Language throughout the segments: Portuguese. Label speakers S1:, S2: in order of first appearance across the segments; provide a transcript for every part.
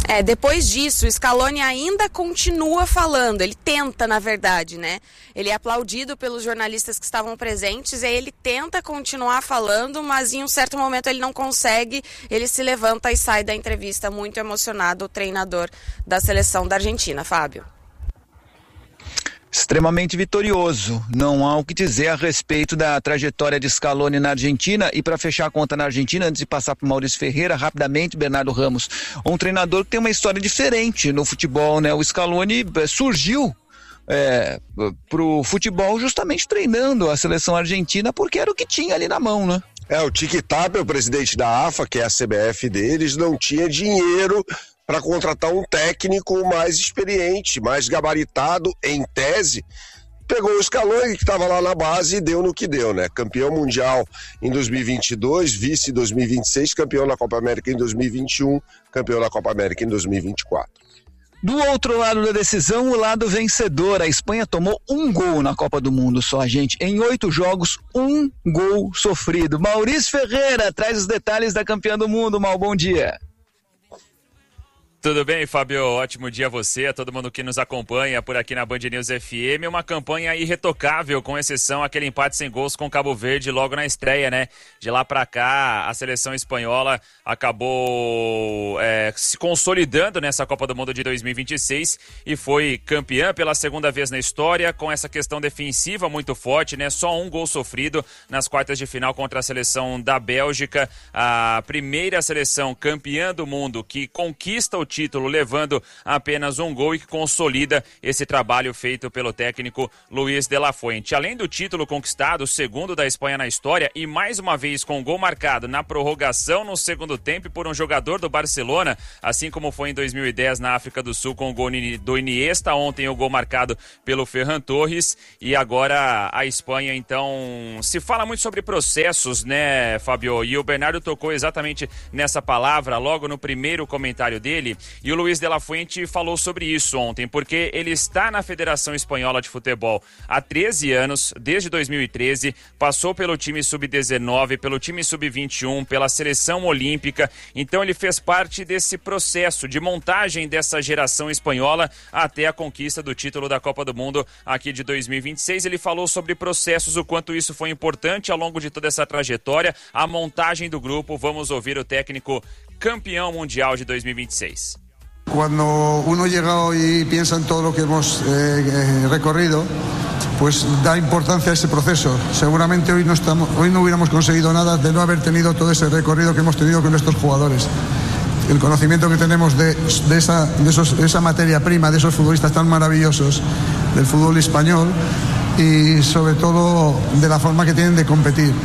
S1: Depois disso, o Scaloni ainda continua falando, ele tenta, na verdade, né? Ele é aplaudido pelos jornalistas que estavam presentes, e aí ele tenta continuar falando, mas em um certo momento ele não consegue, ele se levanta e sai da entrevista muito emocionado, o treinador da seleção da Argentina, Fábio.
S2: Extremamente vitorioso, não há o que dizer a respeito da trajetória de Scaloni na Argentina. E para fechar a conta na Argentina, antes de passar para o Maurício Ferreira, rapidamente, Bernardo Ramos, um treinador que tem uma história diferente no futebol, né? O Scaloni surgiu pro futebol justamente treinando a seleção argentina, porque era o que tinha ali na mão, né?
S3: O Tiki Tapia, o presidente da AFA, que é a CBF deles, não tinha dinheiro para contratar um técnico mais experiente, mais gabaritado, em tese. Pegou o Scaloni, que estava lá na base, e deu no que deu, né? Campeão mundial em 2022, vice em 2026, campeão da Copa América em 2021, campeão da Copa América em 2024.
S2: Do outro lado da decisão, o lado vencedor. A Espanha tomou 1 gol na Copa do Mundo só, gente. Em 8 jogos, 1 gol sofrido. Maurício Ferreira traz os detalhes da campeã do mundo. Mal, bom dia.
S4: Tudo bem, Fábio? Ótimo dia a você, a todo mundo que nos acompanha por aqui na Band News FM. Uma campanha irretocável, com exceção aquele empate sem gols com Cabo Verde logo na estreia, né? De lá pra cá, a seleção espanhola acabou se consolidando nessa Copa do Mundo de 2026 e foi campeã pela segunda vez na história, com essa questão defensiva muito forte, né? Só 1 gol sofrido nas quartas de final contra a seleção da Bélgica. A primeira seleção campeã do mundo que conquista o título levando apenas 1 gol e que consolida esse trabalho feito pelo técnico Luis de la Fuente. Além do título conquistado, o segundo da Espanha na história, e mais uma vez com gol marcado na prorrogação no segundo tempo por um jogador do Barcelona, assim como foi em 2010 na África do Sul com o gol do Iniesta, ontem o gol marcado pelo Ferran Torres, e agora a Espanha, então, se fala muito sobre processos, né, Fábio? E o Bernardo tocou exatamente nessa palavra logo no primeiro comentário dele. E o Luis de la Fuente falou sobre isso ontem, porque ele está na Federação Espanhola de Futebol há 13 anos, desde 2013, passou pelo time sub-19, pelo time sub-21, pela seleção olímpica, então ele fez parte desse processo de montagem dessa geração espanhola até a conquista do título da Copa do Mundo aqui de 2026. Ele falou sobre processos, o quanto isso foi importante ao longo de toda essa trajetória, a montagem do grupo. Vamos ouvir o técnico campeão mundial de 2026.
S5: Cuando uno llega hoy y piensa en todo lo que hemos recorrido, pues da importancia a ese proceso. Seguramente hoy no hubiéramos conseguido nada de no haber tenido todo ese recorrido que hemos tenido con estos jugadores. El conocimiento que tenemos de esa materia prima, de esos futbolistas tan maravillosos del fútbol español, y sobre todo de la forma que tienen de competir.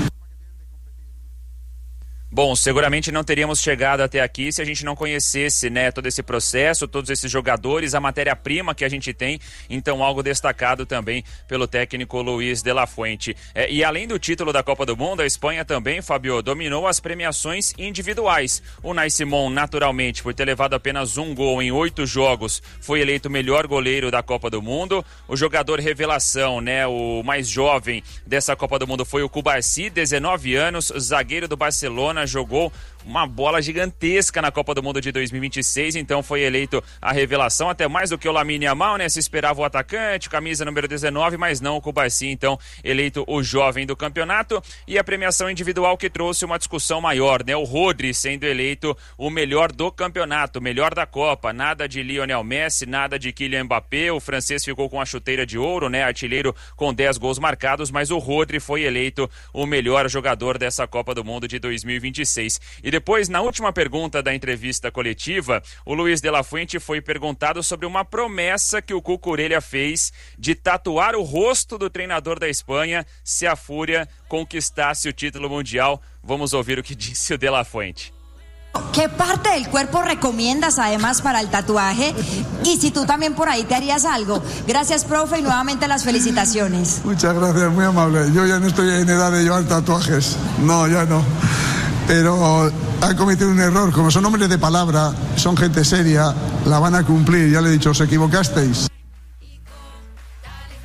S4: Bom, seguramente não teríamos chegado até aqui se a gente não conhecesse, né, todo esse processo, todos esses jogadores, a matéria-prima que a gente tem. Então, algo destacado também pelo técnico Luis de la Fuente. E além do título da Copa do Mundo, a Espanha também, Fábio, dominou as premiações individuais. O Unai Simón, naturalmente, por ter levado apenas 1 gol em 8 jogos, foi eleito o melhor goleiro da Copa do Mundo. O jogador revelação, né, o mais jovem dessa Copa do Mundo foi o Cubarsí, 19 anos, zagueiro do Barcelona, jogou uma bola gigantesca na Copa do Mundo de 2026, então foi eleito a revelação, até mais do que o Lamine Yamal, né? Se esperava o atacante, camisa número 19, mas não o Cubarsí, então eleito o jovem do campeonato. E a premiação individual que trouxe uma discussão maior, né? O Rodri sendo eleito o melhor do campeonato, melhor da Copa, nada de Lionel Messi, nada de Kylian Mbappé, o francês ficou com a chuteira de ouro, né? Artilheiro com 10 gols marcados, mas o Rodri foi eleito o melhor jogador dessa Copa do Mundo de 2026. E depois, na última pergunta da entrevista coletiva, o Luis de la Fuente foi perguntado sobre uma promessa que o Cucurella fez de tatuar o rosto do treinador da Espanha se a Fúria conquistasse o título mundial. Vamos ouvir o que disse o de la Fuente.
S6: ¿Qué parte del cuerpo recomiendas además para el tatuaje? Y si tú también por ahí te harías algo. Gracias, profe, y nuevamente las felicitaciones.
S5: Muchas gracias, muy amable. Yo ya no estoy en edad de llevar tatuajes. No, ya no. Pero han cometido un error. Como son hombres de palabra, son gente seria, la van a cumplir. Ya le he dicho, os equivocasteis.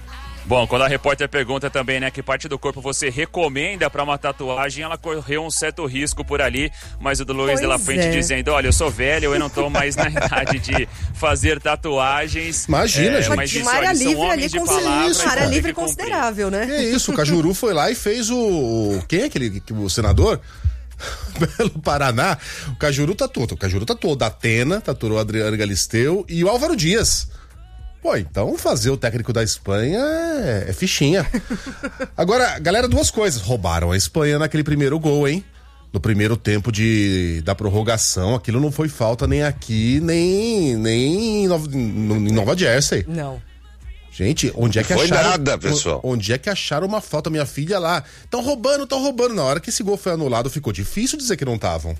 S4: Bom, quando a repórter pergunta também, né, que parte do corpo você recomenda para uma tatuagem, ela correu um certo risco por ali, mas o do Luiz de la Fuente dizendo, olha, eu sou velho, eu não tô mais na idade de fazer tatuagens.
S7: Imagina, gente.
S8: Mas de uma área livre ali, uma área livre considerável, né?
S7: Que isso, o Cajuru foi lá e fez quem é o senador? Pelo Paraná, o Cajuru tatuou. O da Atena, tatuou o Adriano Galisteu e o Álvaro Dias. Pô, então fazer o técnico da Espanha é fichinha. Agora, galera, duas coisas. Roubaram a Espanha naquele primeiro gol, hein? No primeiro tempo da prorrogação. Aquilo não foi falta nem aqui, nem em Nova Jersey.
S8: Não.
S7: Gente, onde é que
S3: foi
S7: acharam...
S3: nada, pessoal.
S7: Onde é que acharam uma falta? Minha filha lá. Estão roubando. Na hora que esse gol foi anulado, ficou difícil dizer que não estavam.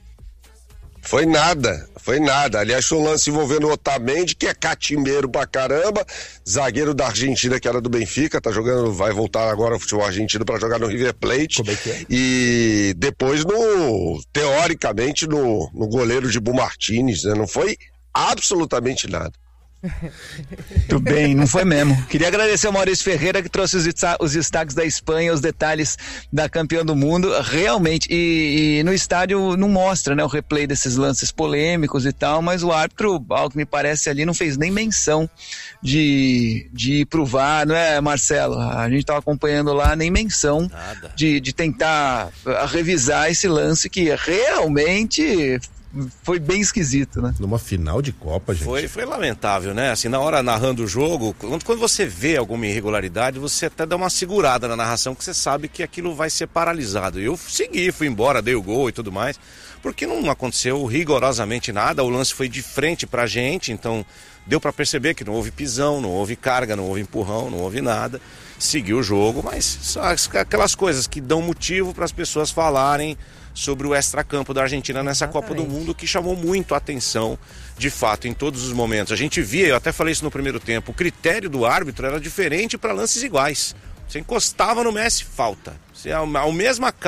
S3: Foi nada. Aliás, foi um lance envolvendo o Otamendi, que é catimbeiro pra caramba, zagueiro da Argentina, que era do Benfica, tá jogando, vai voltar agora ao futebol argentino pra jogar no River Plate.
S7: Como é que é?
S3: E depois, teoricamente, no goleiro de Bu Martínez, né? Não foi absolutamente nada.
S2: Muito bem, não foi mesmo. Queria agradecer ao Maurício Ferreira, que trouxe os destaques da Espanha, os detalhes da campeã do mundo, realmente, e no estádio não mostra, né, o replay desses lances polêmicos e tal, mas o árbitro, ao que me parece ali, não fez nem menção de ir pro VAR, não é, Marcelo? A gente estava acompanhando lá, nem menção de tentar revisar esse lance que realmente foi bem esquisito, né?
S7: Numa final de Copa, gente.
S9: Foi lamentável, né? Assim, na hora narrando o jogo, quando você vê alguma irregularidade, você até dá uma segurada na narração, que você sabe que aquilo vai ser paralisado. Eu fui embora, dei o gol e tudo mais, porque não aconteceu rigorosamente nada, o lance foi de frente pra gente, então deu pra perceber que não houve pisão, não houve carga, não houve empurrão, não houve nada. Seguiu o jogo, mas só aquelas coisas que dão motivo para as pessoas falarem sobre o extracampo da Argentina nessa Copa do Mundo, que chamou muito a atenção, de fato, em todos os momentos. A gente via, eu até falei isso no primeiro tempo, o critério do árbitro era diferente para lances iguais. Você encostava no Messi, falta. Você, a mesma